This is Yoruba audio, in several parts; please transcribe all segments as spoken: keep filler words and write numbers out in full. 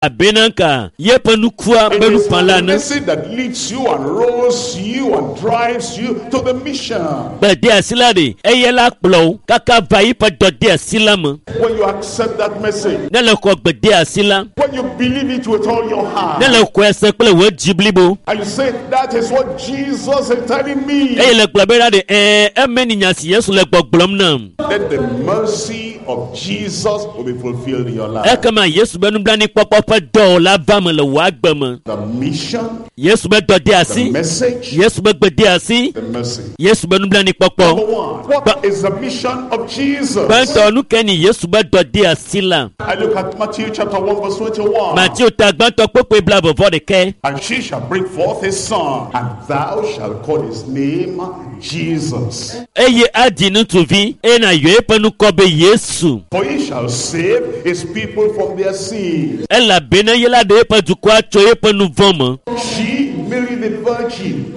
abenanka yepanukua It benu is the palana mercy that leads you and rolls you and drives you to the mission. bede asilade eyela plo kaka vai pa dode asilama When you accept that message, nele ko bede asila when you believe it with all your heart, nele ko esekle wo jiblibo and you say, that is what Jesus is telling me, eyele gbabera de eh emeni nyasi yesu le gbogbrom na then the mercy of Jesus will be fulfilled in your life. ekama yesu benu blani popopo do la bam le wa gbam The mission, yesu be dode the asi message, yesu be gbede asi the mercy. yesu benu blani Number popo one, what is the mission of Jesus? banto nu keni yesu be dode asila I look at Matthew chapter one verse twenty-one. Matthew ta gbanto popo bla before the care And she shall bring forth his son, and thou shalt call his name Jesus. eye adinu tuvi ena yo epanu kobe yesu For he shall save his people from their sins. ela bena yela de epa kwa cho epanu vomo She, Mary the Virgin,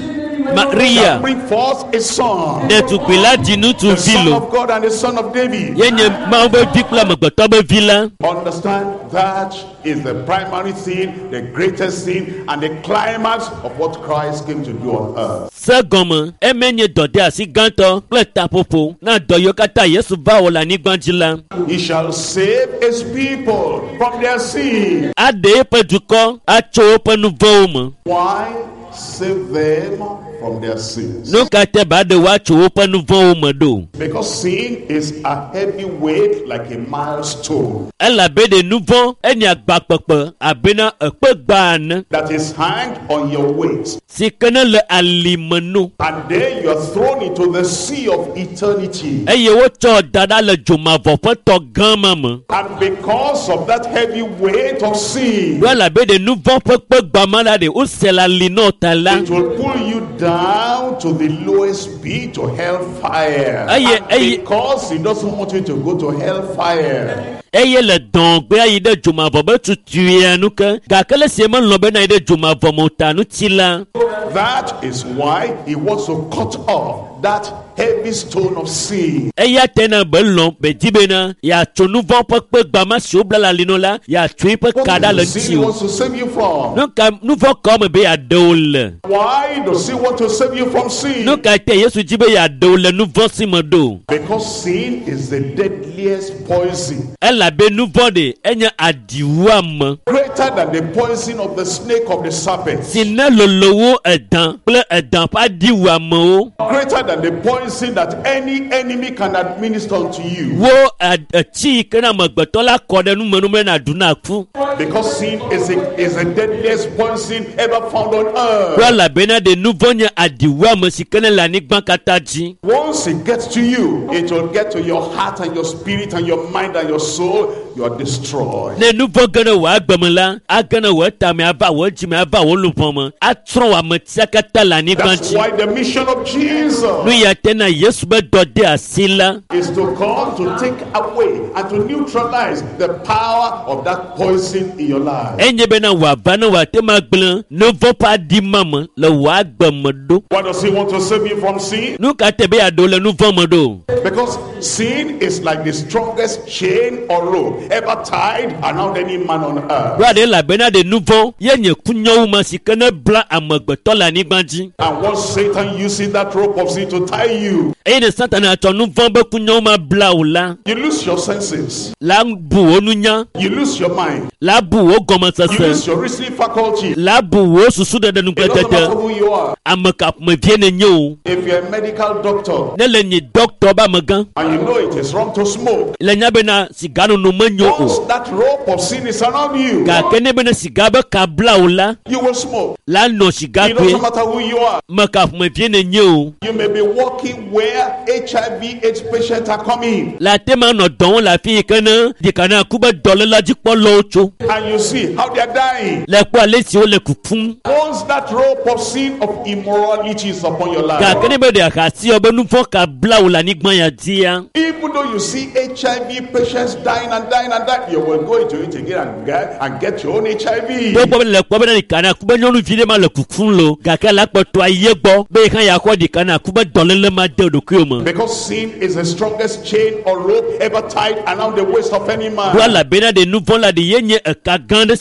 Maria shall bring forth his son, de tu pila dinu the son tuvilo of God and the son of David. yenye ma be dikla magboto be vila Understand that is the primary thing, the greatest thing, and the climax of what Christ came to do on earth. segomo emenye dode asi ganto ple tapopo na doyo kata yesu va ola ni gbanjila He shall save his people from their sins. ade epa duko acho epanu vomo Why? Save them from their sins. no kate ba de wa cho epanu vomo do Because sin is a heavy weight like a milestone ela be de nouveau enya gbapapa abena epegban that is hanged on your waist. sikana le alimanu And then you are thrown into the sea of eternity. eye wo cho dada le jumavo poto gama mo And because of that heavy weight of sin, wala be de nouveau pepe gbamala de o sela lino tala it will pull you down to the lowest pit, to hellfire. Aye, And aye. because he doesn't want you to go to hellfire, eye le don gbe ayi de jumavo be tutu anu ke gakele se mo lo be na de jumavo mo tanu tila that is why he wants to cut off that heavy stone of sin. eya tena be lo be dibena ya cho nouveau pepe gbama si o bla la lino la ya tui pe What kada le is the sin ti he o wants to save you from? no ka nouveau comme be ya dole Why does he want to save you from sin? no ka te yesu jibe ya dole nouveau simodo Because sin is the deadliest poison, ela be nouveau de enya adiwam greater than the poison of the snake of the serpent, sina lolowo edan ple edan pa diwam o greater than the poison that any enemy can administer to you. wo ati kana magbeto la kode nu menu me na duna ku Because sin is the, is the deadliest poison ever found on earth. wala bena de nouveau nya adiwam sikene la ni gban kataji Once it gets to you, it will get to your heart and your spirit and your mind and your soul. You are destroyed. ne nouveau gana wa gbamala agana wa tame aba wa jime aba wo lupoma atron wa matiakata la ni That's gbanji why the mission of Jesus nu ya tena yesu be dode asila is to come to take away and to neutralize the power of that poison in your life. enye bena wa bana wa tema gblan nouveau pa di mama le wa gbamodo Why does he want to save you from sin? nu ka tebe ya do le nouveau modo Because sin is like the strongest chain or rope ever tied around any man on earth. brade la bena de nouveau yenye kunyo ma sikene bla amagbeto la ni gbanji And once Satan uses that rope of sin to tie you, e de satan ato nouveau be kunyo ma bla ula you lose your senses, la bu onu nya you lose your mind, la bu o gomo you lose sese your reasoning faculty. la bu o susu de de nu It doesn't matter petete who you are. amaka me viene nyo If you're a medical doctor ne le ni doctor ba magan and you know it is wrong to smoke, le nya bena sigano no manyo once o that rope of sin is around you, ga kene bena sigabe ka bla ula you will smoke. la no It sigabe doesn't matter who you are. maka me viene nyo You may be walking where H I V AIDS patients are coming, la tema no don la fi kana di kana kuba dole la ji polo ocho and you see how they are dying. le kwa le si o le kukun Once that rope of sin of immorality is upon your ga life, kene be de ka si o be nu fo ka bla ula ni gban ya dia even though you see H I V patients dying and dying and dying, you will go into it again and get, and get your own H I V. to bo le kwa be ni kana kuba nyonu fi de ma le kukun lo ga ka la poto aye gbo be kan ya ko di kana kuba dole le ma de do ku mo Because sin is the strongest chain or rope ever tied around the waist of any man. wala bena de nouveau la de yenye e ka gande